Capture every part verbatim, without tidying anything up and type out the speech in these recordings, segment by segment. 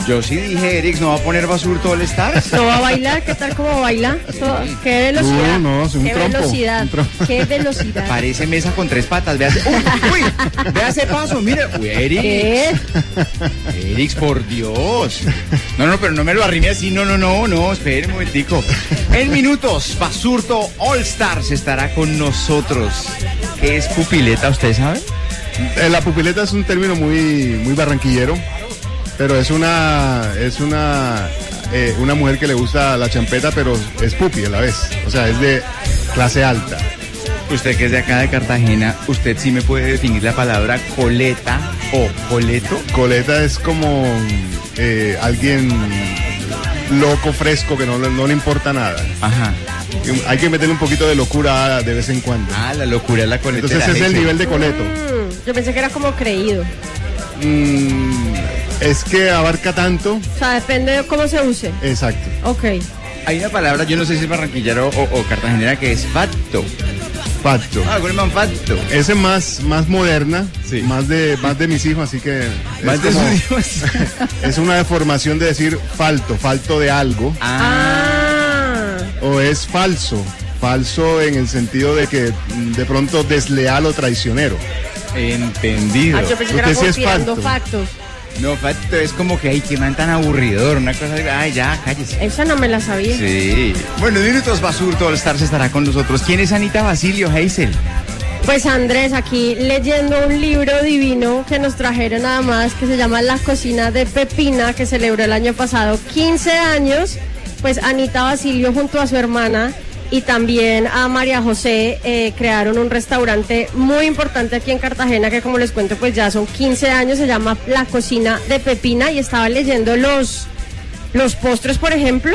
Yo sí dije, Erix, ¿no va a poner Basurto All Stars? ¿No va a bailar? ¿Qué tal como baila? Esto, ¿qué velocidad? No, no, es un ¿Qué trompo, velocidad? un trompo. ¿Qué velocidad? Parece mesa con tres patas, vea ese, uy, uy, vea ese paso, mire, uy, Erix. ¿Qué? Erix, por Dios. No, no, pero no me lo arrime así, no, no, no, no, espere un momentico. En minutos, Basurto All Stars estará con nosotros. ¿Qué es pupileta, usted sabe? Eh, La pupileta es un término muy, muy barranquillero, pero es una, es una, eh, una mujer que le gusta la champeta, pero es pupi a la vez, o sea, es de clase alta. Usted que es de acá de Cartagena, ¿usted sí me puede definir la palabra coleta o coleto? Coleta es como eh, alguien loco, fresco, que no, no le importa nada. Ajá. Hay que meterle un poquito de locura de vez en cuando. Ah, la locura es la coleta. Entonces es el nivel de coleto. Mm, yo pensé que era como creído. Mm, es que abarca tanto. O sea, depende de cómo se use. Exacto. Ok. Hay una palabra, yo no sé si es barranquillero o, o cartagenera, que es facto. Facto. Ah, Goldman facto. Esa es más, más moderna, Sí. más de más de mis hijos, así que Más es de como- sus hijos. es una deformación de decir falto, falto de algo, Ah. o es falso, falso en el sentido de que mm, de pronto desleal o traicionero. Entendido. Ah, yo pensé que Usted era sí como es tirando facto. factos. No, facto es como que, ay, qué man tan aburridor, una cosa de, ay, ya, cállese. Esa no me la sabía. Sí. Bueno, en minutos Basurto All Stars estará con nosotros. ¿Quién es Anita Basilio, Hazel? Pues Andrés, aquí leyendo un libro divino que nos trajeron nada más, que se llama La Cocina de Pepina, que celebró el año pasado quince años. Pues Anita Basilio junto a su hermana y también a María José eh, crearon un restaurante muy importante aquí en Cartagena, que como les cuento pues ya son quince años, se llama La Cocina de Pepina, y estaba leyendo los, los postres, por ejemplo.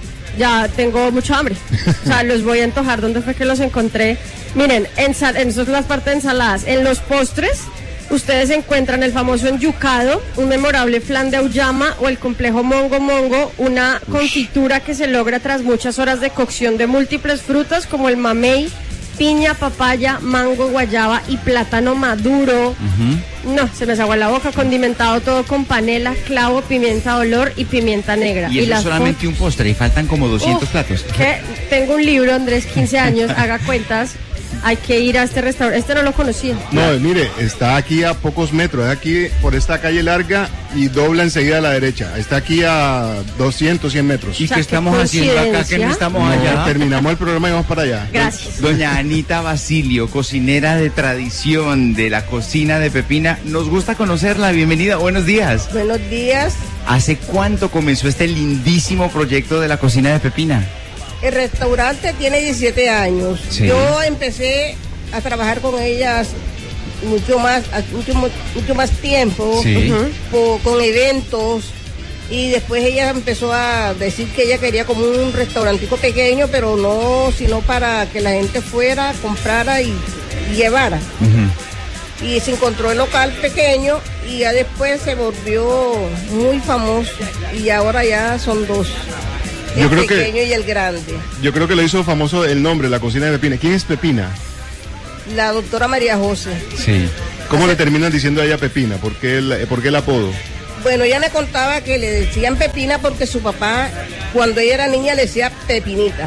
Ya tengo mucho hambre, o sea, los voy a antojar. ¿Dónde fue que los encontré? Miren, en, en eso es la parte de ensaladas. En los postres, ustedes encuentran el famoso enyucado, un memorable flan de auyama, o el complejo mongo mongo, una confitura que se logra tras muchas horas de cocción de múltiples frutas como el mamey, piña, papaya, mango, guayaba y plátano maduro. Uh-huh. No, se me desagua la boca, condimentado todo con panela, clavo, pimienta de olor y pimienta negra. Y eso las es solamente fo- un postre y faltan como doscientos Uf, platos. que tengo un libro, Andrés, quince años, haga cuentas. Hay que ir a este restaurante. Este no lo conocía. No, mire, está aquí a pocos metros, es aquí por esta calle larga y dobla enseguida a la derecha. Está aquí a doscientos, cien metros. ¿Y O sea, qué qué estamos haciendo acá que coincidencia. no estamos No, allá? terminamos el programa y vamos para allá. Gracias. Doña Anita Basilio, cocinera de tradición de la cocina de Pepina. Nos gusta conocerla. Bienvenida. Buenos días. Buenos días. ¿Hace cuánto comenzó este lindísimo proyecto de la cocina de Pepina? El restaurante tiene diecisiete años. Sí. Yo empecé a trabajar con ellas mucho más, mucho, mucho más tiempo, Sí. Ujú. po- con eventos. Y después ella empezó a decir que ella quería como un restaurantico pequeño, pero no, sino para que la gente fuera, comprara y, y llevara. Uh-huh. Y se encontró el local pequeño y ya después se volvió muy famoso. Y ahora ya son dos. Yo El creo que- pequeño y el grande. Yo creo que lo hizo famoso el nombre, la cocina de Pepina. ¿Quién es Pepina? La doctora María José. Sí. ¿Cómo le terminan diciendo a ella Pepina? ¿Por qué el, por qué el apodo? Bueno, ella me contaba que le decían Pepina porque su papá, cuando ella era niña, le decía Pepinita.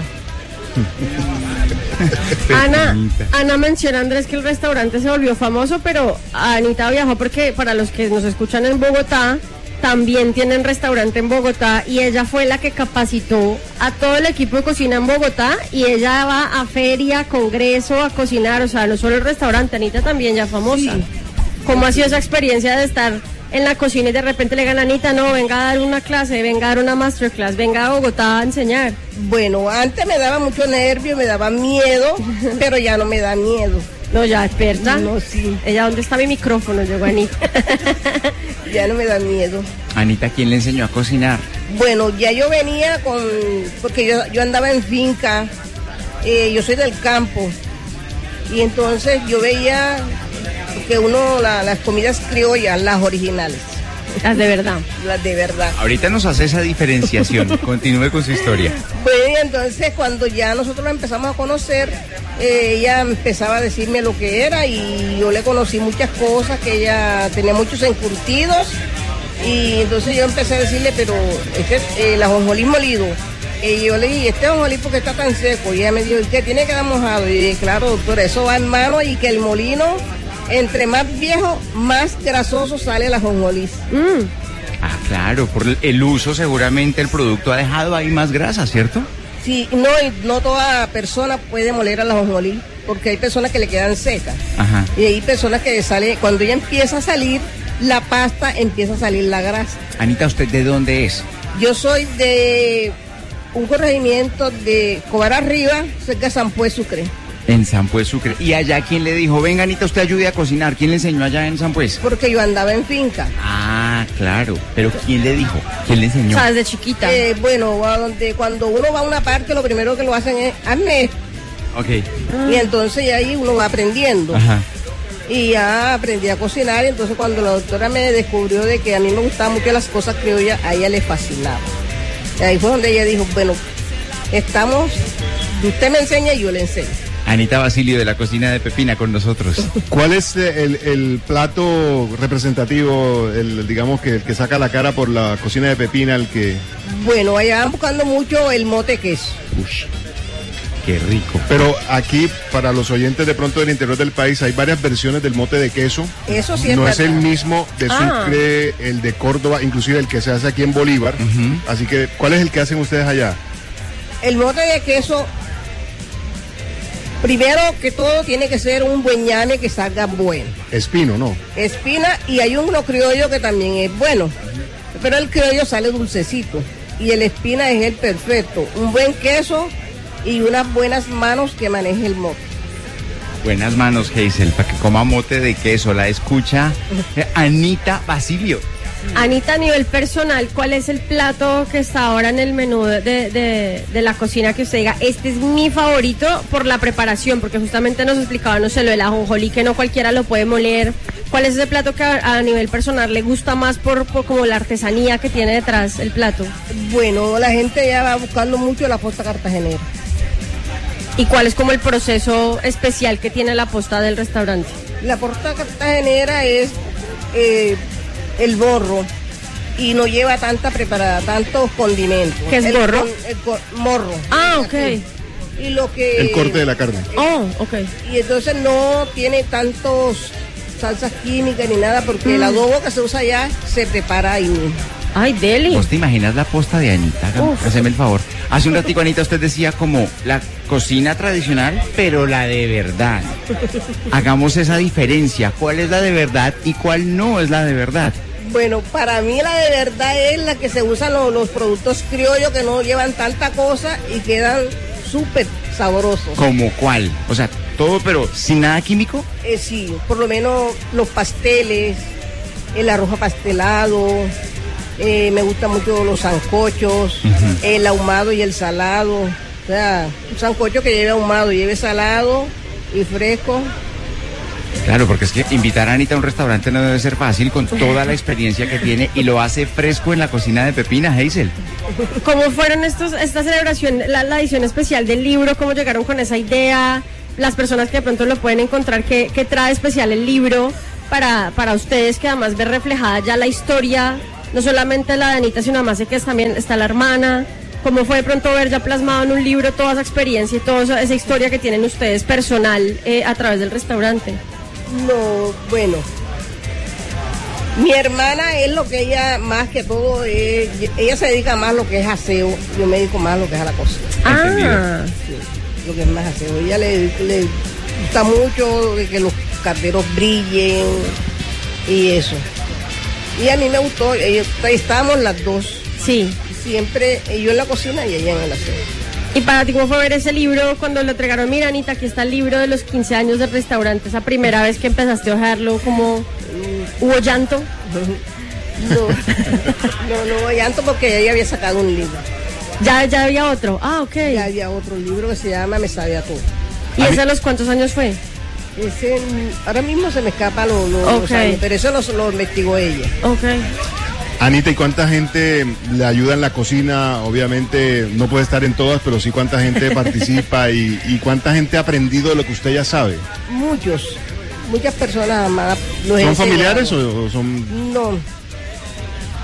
Ana, Pepinita. Ana menciona, Andrés, que el restaurante se volvió famoso, pero Anita viajó porque para los que nos escuchan en Bogotá, también tienen restaurante en Bogotá, y ella fue la que capacitó a todo el equipo de cocina en Bogotá, y ella va a feria, congreso, a cocinar, o sea, no solo el restaurante, Anita también ya famosa. Sí. ¿Cómo ha sido esa experiencia de estar en la cocina y de repente le gana Anita, no, venga a dar una clase, venga a dar una masterclass, venga a Bogotá a enseñar? Bueno, antes me daba mucho nervio, me daba miedo, pero ya no me da miedo. No, ya experta. No, sí, Ella, ¿dónde está mi micrófono? Llegó Anita. ya no me da miedo. Anita, ¿quién le enseñó a cocinar? Bueno, ya yo venía con, porque yo, yo andaba en finca, eh, yo soy del campo, y entonces yo veía que uno, la- las comidas criollas, las originales, Las de verdad. las de verdad. Ahorita nos hace esa diferenciación. Continúe con su historia. Pues entonces cuando ya nosotros la empezamos a conocer, eh, ella empezaba a decirme lo que era y yo le conocí muchas cosas, que ella tenía muchos encurtidos Y entonces yo empecé a decirle, pero este, eh, el ajonjolí molido. Y yo le dije, este ajonjolí porque está tan seco. Y ella me dijo, ¿y qué tiene que dar mojado? Y yo dije, claro, doctora, eso va en mano y que el molino, entre más viejo, más grasoso sale el ajonjolí. Mm. Ah, claro, por el uso seguramente el producto ha dejado ahí más grasa, ¿cierto? Sí, no, y no toda persona puede moler al ajonjolí, porque hay personas que le quedan secas. Ajá. Y hay personas que sale, cuando ella empieza a salir, la pasta empieza a salir la grasa. Anita, ¿usted de dónde es? Yo soy de un corregimiento de Cobar Arriba, cerca de San Pues Sucre. En San Pues Sucre. ¿Y allá quién le dijo, venga Anita, usted ayude a cocinar? ¿Quién le enseñó allá en San Pues? Porque yo andaba en finca. Ah, claro. ¿Pero quién le dijo? ¿Quién le enseñó? O sea, desde chiquita. Eh, bueno, a donde, cuando uno va a una parte, lo primero que lo hacen es, hazme esto. Ok. Y entonces ahí uno va aprendiendo. Ajá. Y ya aprendí a cocinar, y entonces cuando la doctora me descubrió de que a mí me gustaban mucho las cosas criollas, a ella le fascinaba. Y ahí fue donde ella dijo, bueno, estamos, usted me enseña y yo le enseño. Anita Basilio de la cocina de Pepina con nosotros. ¿Cuál es el, el plato representativo, el, digamos que el que saca la cara por la cocina de Pepina, el que... Bueno, allá van buscando mucho el mote queso. Uy, qué rico. Pero aquí, para los oyentes de pronto del interior del país, hay varias versiones del mote de queso. Eso sí es No es el verdad. mismo de Ah. Sucre, el de Córdoba, inclusive el que se hace aquí en Bolívar. Ujú. Así que, ¿cuál es el que hacen ustedes allá? El mote de queso, primero que todo, tiene que ser un buen ñame que salga bueno. Espino, ¿no? Espina, y hay uno criollo que también es bueno, pero el criollo sale dulcecito y el espina es el perfecto. Un buen queso y unas buenas manos que maneje el mote. Buenas manos, Hazel, para que coma mote de queso. La escucha eh, Anita Basilio. Anita, a nivel personal, ¿cuál es el plato que está ahora en el menú de, de, de la cocina que usted diga, este es mi favorito por la preparación? Porque justamente nos explicaba, no sé, lo del ajonjolí, que no cualquiera lo puede moler. ¿Cuál es ese plato que a, a nivel personal le gusta más por, por como la artesanía que tiene detrás el plato? Bueno, la gente ya va buscando mucho la posta cartagenera. ¿Y cuál es como el proceso especial que tiene la posta del restaurante? La posta cartagenera es eh, el borro y no lleva tanta preparada, tantos condimentos. ¿Qué es El borro? con- el co- morro. Ah, ok. Así. Y lo que... El corte de la carne. Oh, ok. Y entonces no tiene tantos salsas químicas ni nada, porque el adobo que se usa allá se prepara ahí mismo. Ay, deli. ¿Vos te imaginas la posta de Anita? Hágame- Uf. Haceme el favor. Hace un ratico, Anita, usted decía como la cocina tradicional, pero la de verdad. Hagamos esa diferencia. ¿Cuál es la de verdad y cuál no es la de verdad? Bueno, para mí la de verdad es la que se usan los, los productos criollos que no llevan tanta cosa y quedan súper sabrosos. ¿Como cuál? O sea, todo, pero sin nada químico. Eh, sí, por lo menos los pasteles, el arroz apastelado, eh, me gustan mucho los sancochos, el ahumado y el salado. O sea, un sancocho que lleve ahumado, lleve salado y fresco. Claro, porque es que invitar a Anita a un restaurante no debe ser fácil con toda la experiencia que tiene y lo hace fresco en la cocina de Pepina, Hazel. ¿Cómo fueron estos, esta celebración, la, la edición especial del libro? ¿Cómo llegaron con esa idea? Las personas que de pronto lo pueden encontrar, ¿qué, qué trae especial el libro para, para ustedes, que además ve reflejada ya la historia, no solamente la de Anita, sino además sé que es, también está la hermana? ¿Cómo fue de pronto ver ya plasmado en un libro toda esa experiencia y toda esa, esa historia que tienen ustedes personal eh, a través del restaurante? No, bueno. Mi hermana es lo que ella más que todo, es, ella se dedica más a lo que es aseo, yo me dedico más a lo que es a la cocina. Ah, Lo que es más aseo. Ella le, le gusta mucho de que los carteros brillen y eso. Y a mí me gustó, ella- estábamos las dos, sí. siempre yo en la cocina y ella en el aseo. ¿Y para ti cómo fue ver ese libro cuando lo entregaron? Mira, Anita, aquí está el libro de los quince años del restaurante. Esa primera vez que empezaste a ojearlo, como hubo llanto. No, no, no llanto porque ella había sacado un libro. Ya, ya había otro. Ah, ok. Ya había otro libro que se llama Me sabe a todo. ¿Y ese a los cuántos años fue? Ese, ahora mismo se me escapa lo, lo- Ok. los años, pero eso lo, lo investigó ella. Ok. Anita, ¿y cuánta gente le ayuda en la cocina? Obviamente no puede estar en todas, pero sí cuánta gente participa y, y cuánta gente ha aprendido de lo que usted ya sabe. Muchos, muchas personas más. los he ¿Son enseñado. familiares o, o son...? No,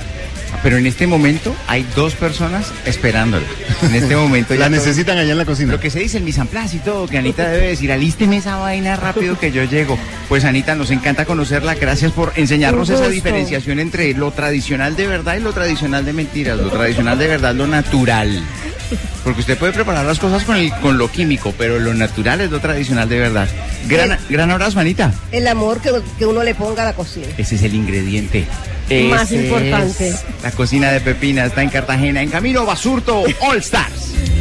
pero en este momento hay dos personas esperándola. En este momento La ya todo- necesitan allá en la cocina. Lo que se dice el mise en place y todo, que Anita debe decir, alísteme esa vaina rápido que yo llego. Pues Anita, nos encanta conocerla, gracias por enseñarnos Un esa gusto. diferenciación entre lo tradicional de verdad y lo tradicional de mentiras, lo tradicional de verdad, lo natural. Porque usted puede preparar las cosas con, el, con lo químico, pero lo natural es lo tradicional de verdad. Gran, gran abrazo, Anita. El amor que, que uno le ponga a la cocina. Ese es el ingrediente. Más Ese importante. es. La cocina de Pepina está en Cartagena, en camino Basurto All Stars.